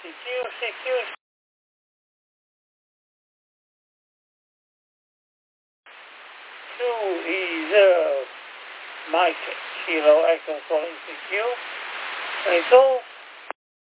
CQ. Two is Mike Kilo Echo calling CQ. And so